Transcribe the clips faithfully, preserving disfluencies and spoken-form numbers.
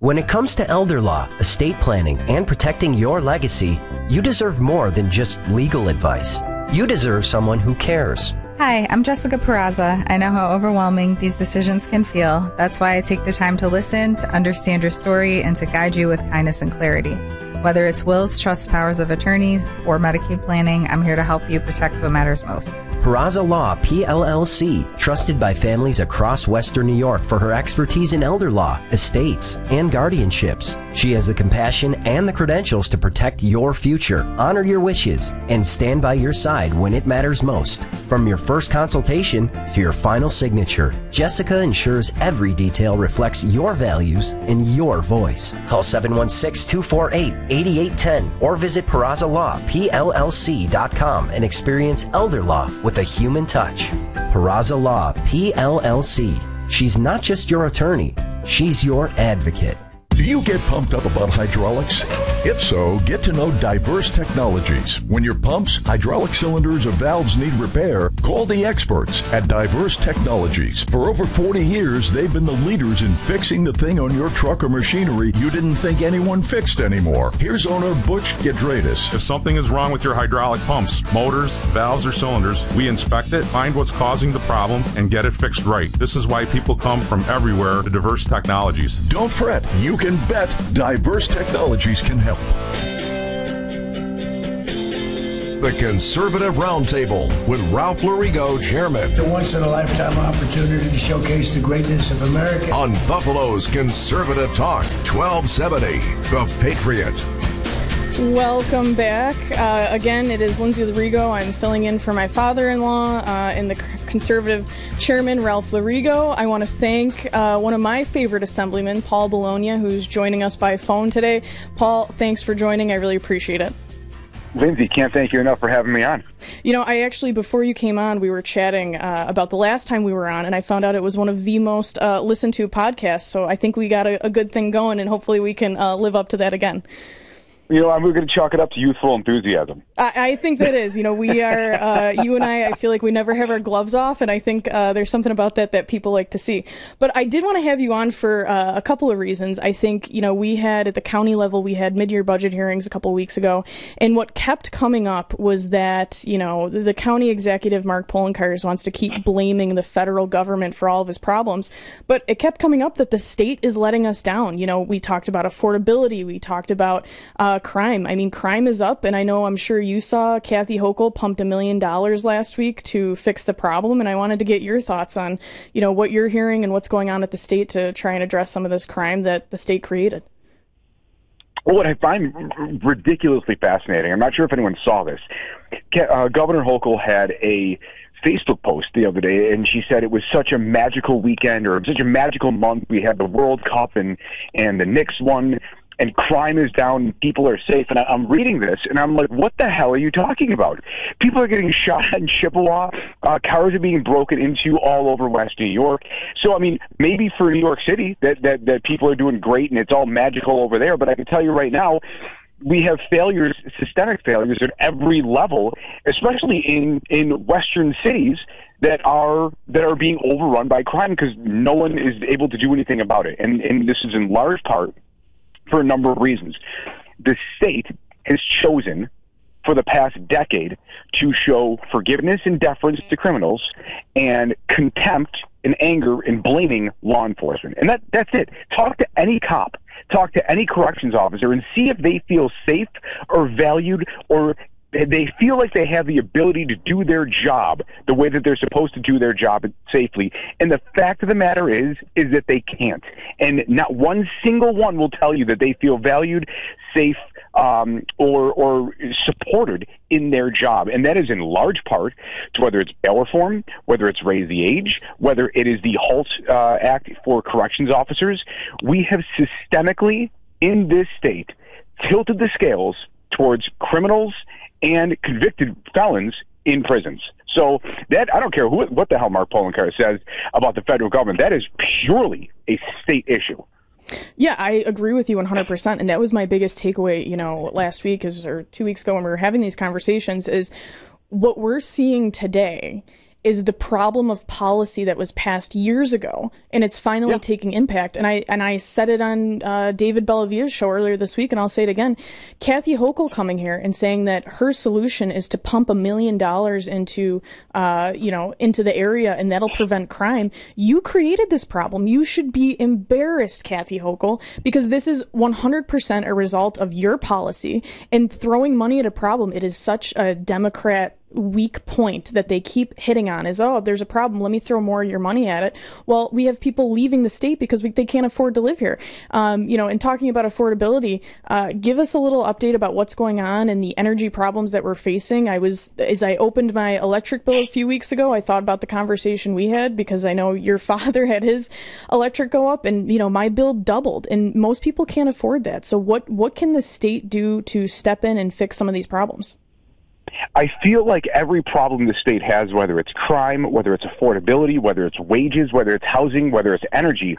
When it comes to elder law, estate planning, and protecting your legacy, you deserve more than just legal advice. You deserve someone who cares. Hi, I'm Jessica Peraza. I know how overwhelming these decisions can feel. That's why I take the time to listen, to understand your story, and to guide you with kindness and clarity. Whether it's wills, trusts, powers of attorneys, or Medicaid planning, I'm here to help you protect what matters most. Peraza Law, P L L C, trusted by families across Western New York for her expertise in elder law, estates, and guardianships. She has the compassion and the credentials to protect your future, honor your wishes, and stand by your side when it matters most. From your first consultation to your final signature, Jessica ensures every detail reflects your values and your voice. Call seven one six, two four eight, eight eight one zero or visit Peraza Law P L L C dot com and experience elder law with a human touch. Peraza Law P L L C. She's not just your attorney, she's your advocate. Do you get pumped up about hydraulics? If so, get to know Diverse Technologies. When your pumps, hydraulic cylinders, or valves need repair, call the experts at Diverse Technologies. For over forty years, they've been the leaders in fixing the thing on your truck or machinery you didn't think anyone fixed anymore. Here's owner Butch Gedradis. If something is wrong with your hydraulic pumps, motors, valves, or cylinders, we inspect it, find what's causing the problem, and get it fixed right. This is why people come from everywhere to Diverse Technologies. Don't fret. You can bet Diverse Technologies can help. The Conservative Roundtable with Ralph Lorigo, Chairman. The once-in-a-lifetime opportunity to showcase the greatness of America. On Buffalo's Conservative Talk, twelve seventy, The Patriot. Welcome back. Uh, again, it is Lindsay Lorigo. I'm filling in for my father-in-law uh, and the Conservative Chairman, Ralph Lorigo. I want to thank uh, one of my favorite assemblymen, Paul Bologna, who's joining us by phone today. Paul, thanks for joining. I really appreciate it. Lindsay, can't thank you enough for having me on. You know, I actually, before you came on, we were chatting uh, about the last time we were on, and I found out it was one of the most uh, listened to podcasts, so I think we got a, a good thing going, and hopefully we can uh, live up to that again. You know, I'm going to chalk it up to youthful enthusiasm. I, I think that is. You know, we are, uh, you and I, I feel like we never have our gloves off, and I think uh, there's something about that that people like to see. But I did want to have you on for uh, a couple of reasons. I think, you know, we had, at the county level, we had mid-year budget hearings a couple of weeks ago, and what kept coming up was that, you know, the, the county executive, Mark Poloncarz, wants to keep blaming the federal government for all of his problems, but it kept coming up that the state is letting us down. You know, we talked about affordability, we talked about uh, crime. I mean, crime is up, and I know, I'm sure you saw Kathy Hochul pumped a million dollars last week to fix the problem, and I wanted to get your thoughts on, you know, what you're hearing and what's going on at the state to try and address some of this crime that the state created. Well, what I find ridiculously fascinating, I'm not sure if anyone saw this, uh, Governor Hochul had a Facebook post the other day, and she said it was such a magical weekend, or such a magical month. We had the World Cup, and, and the Knicks won, and crime is down, people are safe. And I, I'm reading this, and I'm like, what the hell are you talking about? People are getting shot in Chippewa. Uh, cars are being broken into all over West New York. So, I mean, maybe for New York City that, that, that people are doing great and it's all magical over there. But I can tell you right now, we have failures, systemic failures at every level, especially in, in Western cities that are that are being overrun by crime because no one is able to do anything about it. And, and this is in large part for a number of reasons. The state has chosen for the past decade to show forgiveness and deference to criminals and contempt and anger and blaming law enforcement. And that that's it. Talk to any cop, talk to any corrections officer, and see if they feel safe or valued, or they feel like they have the ability to do their job the way that they're supposed to do their job safely. And the fact of the matter is, is that they can't. And not one single one will tell you that they feel valued, safe, um, or, or supported in their job. And that is in large part to whether it's bail reform, whether it's raise the age, whether it is the HALT uh, Act for corrections officers. We have systemically, in this state, tilted the scales towards criminals and convicted felons in prisons. So that, I don't care who, what the hell Mark Poloncarz says about the federal government. That is purely a state issue. Yeah, I agree with you one hundred percent. And that was my biggest takeaway, you know, last week is, or two weeks ago when we were having these conversations, is what we're seeing today is the problem of policy that was passed years ago, and it's finally yeah. taking impact. And I and I said it on uh, David Bellavia's show earlier this week, and I'll say it again. Kathy Hochul coming here and saying that her solution is to pump a million dollars into, uh, you know, into the area, and that'll prevent crime. You created this problem. You should be embarrassed, Kathy Hochul, because this is one hundred percent a result of your policy and throwing money at a problem. It is such a Democrat weak point that they keep hitting on is, oh, there's a problem, let me throw more of your money at it. Well, we have people leaving the state because we, they can't afford to live here. Um, you know, and talking about affordability, uh, give us a little update about what's going on and the energy problems that we're facing. I was, as I opened my electric bill a few weeks ago, I thought about the conversation we had, because I know your father had his electric go up, and, you know, my bill doubled, and most people can't afford that. So what, what can the state do to step in and fix some of these problems? I feel like every problem the state has, whether it's crime, whether it's affordability, whether it's wages, whether it's housing, whether it's energy,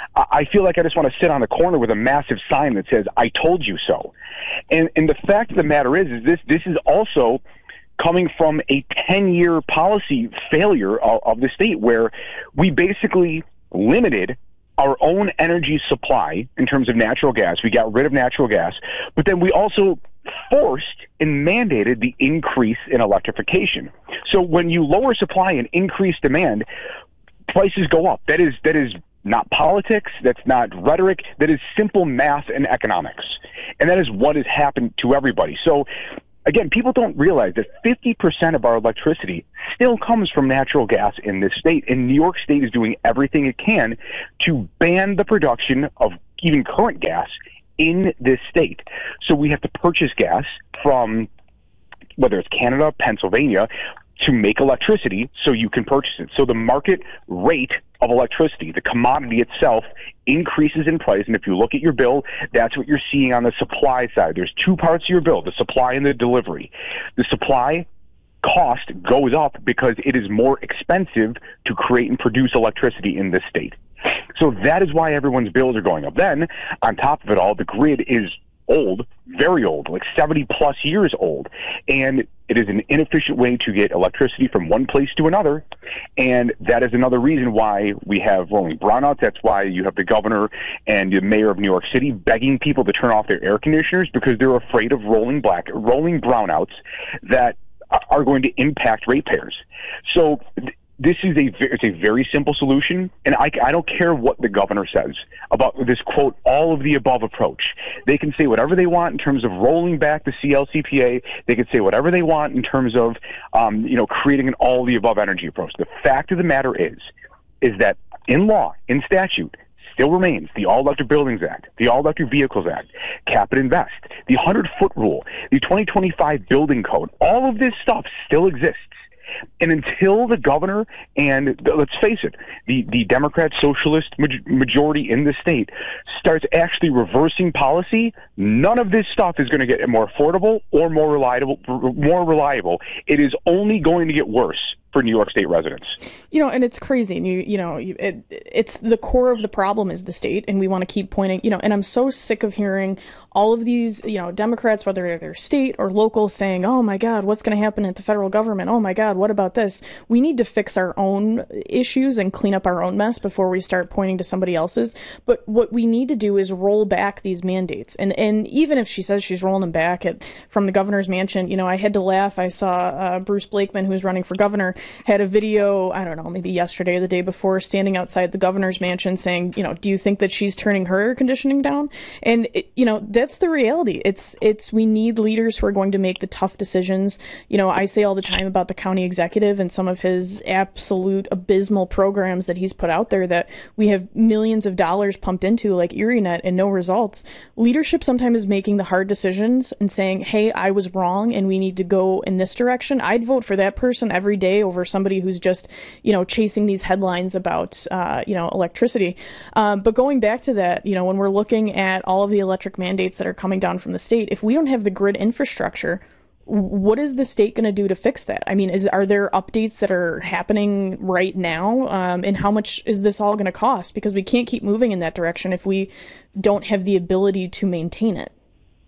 I feel like I just want to sit on the corner with a massive sign that says, I told you so. And and the fact of the matter is, is this this is also coming from a ten-year policy failure of, of the state, where we basically limited our own energy supply in terms of natural gas. We got rid of natural gas, but then we also forced and mandated the increase in electrification. So when you lower supply and increase demand, prices go up. That is that is not politics, that's not rhetoric, that is simple math and economics. And that is what has happened to everybody. So again, people don't realize that fifty percent of our electricity still comes from natural gas in this state, and New York State is doing everything it can to ban the production of even current gas in this state. So we have to purchase gas from, whether it's Canada, Pennsylvania, to make electricity so you can purchase it. So the market rate of electricity, the commodity itself, increases in price. And if you look at your bill, that's what you're seeing on the supply side. There's two parts of your bill, the supply and the delivery. The supply cost goes up because it is more expensive to create and produce electricity in this state. So that is why everyone's bills are going up. Then, on top of it all, the grid is old, very old, like seventy plus years old. And it is an inefficient way to get electricity from one place to another. And that is another reason why we have rolling brownouts. That's why you have the governor and the mayor of New York City begging people to turn off their air conditioners, because they're afraid of rolling black, rolling brownouts that are going to impact ratepayers. So th- This is a it's a very simple solution, and I, I don't care what the governor says about this, quote, all of the above approach. They can say whatever they want in terms of rolling back the C L C P A. They can say whatever they want in terms of, um, you know, creating an all of the above energy approach. The fact of the matter is, is that in law, in statute, still remains the All-Electric Buildings Act, the All-Electric Vehicles Act, Cap and Invest, the hundred-foot rule, the twenty twenty-five Building Code. All of this stuff still exists. And until the governor and, let's face it, the, the Democrat socialist majority in the state starts actually reversing policy, none of this stuff is going to get more affordable or more reliable. More reliable. It is only going to get worse for New York State residents. You know, and it's crazy. And you, you know, it, it's the core of the problem is the state, and we want to keep pointing, you know, and I'm so sick of hearing all of these, you know, Democrats, whether they're state or local, saying, oh my God, what's going to happen at the federal government? Oh my God, what about this? We need to fix our own issues and clean up our own mess before we start pointing to somebody else's. But what we need to do is roll back these mandates. And, and even if she says she's rolling them back at, from the governor's mansion, you know, I had to laugh. I saw uh, Bruce Blakeman, who's running for governor, had a video, I don't know, maybe yesterday or the day before, standing outside the governor's mansion saying, you know, do you think that she's turning her air conditioning down? And, it, you know, that's the reality. It's, it's, we need leaders who are going to make the tough decisions. You know, I say all the time about the county executive and some of his absolute abysmal programs that he's put out there that we have millions of dollars pumped into, like ErieNet, and no results. Leadership sometimes is making the hard decisions and saying, hey, I was wrong and we need to go in this direction. I'd vote for that person every day over somebody who's just, you know, chasing these headlines about, uh, you know, electricity. Um, but going back to that, you know, when we're looking at all of the electric mandates that are coming down from the state, if we don't have the grid infrastructure, what is the state going to do to fix that? I mean, is are there updates that are happening right now? Um, and how much is this all going to cost? Because we can't keep moving in that direction if we don't have the ability to maintain it.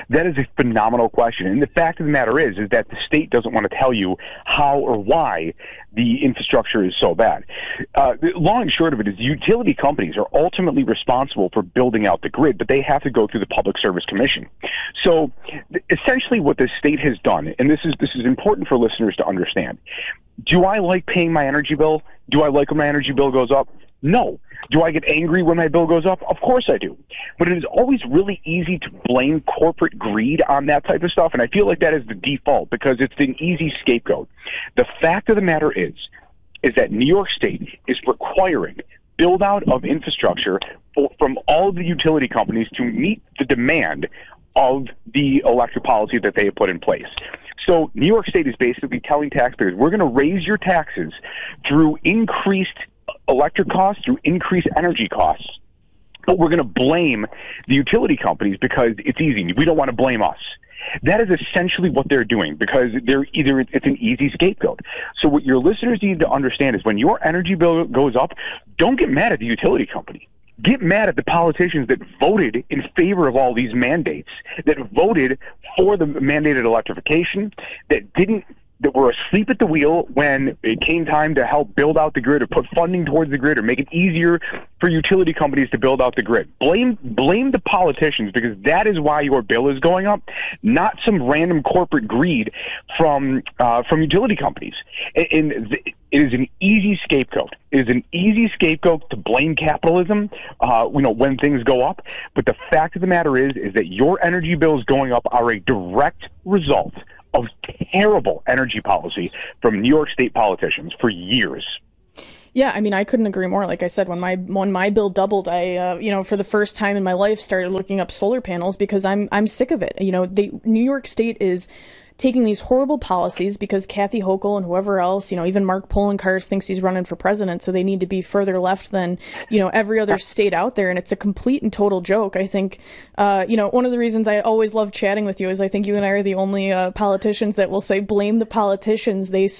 That is a phenomenal question. And the fact of the matter is, is that the state doesn't want to tell you how or why the infrastructure is so bad. Uh, the long and short of it is utility companies are ultimately responsible for building out the grid, but they have to go through the Public Service Commission. So th- essentially what the state has done, and this is this is important for listeners to understand, do I like paying my energy bill? Do I like when my energy bill goes up? No. Do I get angry when my bill goes up? Of course I do. But it is always really easy to blame corporate greed on that type of stuff, and I feel like that is the default because it's an easy scapegoat. The fact of the matter is, is that New York State is requiring build-out of infrastructure for, from all of the utility companies to meet the demand of the electric policy that they have put in place. So New York State is basically telling taxpayers, we're going to raise your taxes through increased electric costs, through increased energy costs, but we're going to blame the utility companies because it's easy. We don't want to blame us. That is essentially what they're doing because they're either it's an easy scapegoat. So what your listeners need to understand is when your energy bill goes up, don't get mad at the utility company. Get mad at the politicians that voted in favor of all these mandates, that voted for the mandated electrification, that didn't that were asleep at the wheel when it came time to help build out the grid or put funding towards the grid or make it easier for utility companies to build out the grid. Blame blame the politicians because that is why your bill is going up, not some random corporate greed from uh, from utility companies. And, and th- it is an easy scapegoat. It is an easy scapegoat to blame capitalism, uh, you know, when things go up. But the fact of the matter is, is that your energy bills going up are a direct result of terrible energy policy from New York State politicians for years. Yeah, I mean, I couldn't agree more. Like I said, when my when my bill doubled, I, uh, you know, for the first time in my life, started looking up solar panels because I'm I'm sick of it. You know, they, New York State is taking these horrible policies because Kathy Hochul and whoever else, you know, even Mark Poloncarz thinks he's running for president, so they need to be further left than, you know, every other state out there. And it's a complete and total joke. I think, uh, you know, one of the reasons I always love chatting with you is I think you and I are the only uh, politicians that will say blame the politicians. They